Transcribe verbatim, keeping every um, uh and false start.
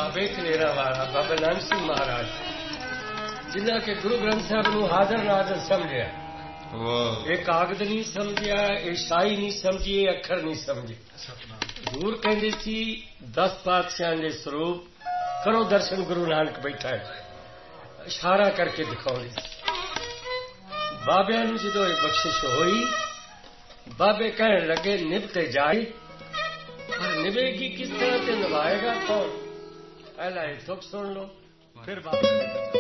बाबे कलेरा वाला बाबा नानक सिंह महाराज जिन्हें के गुरु ग्रंथ साहब नूं हाजर नाजर समझिया ये कागज नहीं समझिया ये शाही नहीं समझी ये अखर नहीं समझे हजूर कहते सी दस पातशाह के स्वरूप करो दर्शन गुरु नानक बैठा है इशारा करके दिखाउंदे बाबिया नूं जदों बख्शिश हुई बाबे कहने लगे निभते जाए पर निभेगी किस तरह से निभाएगा कौन पहला ये दुख सुन लो फिर बाबा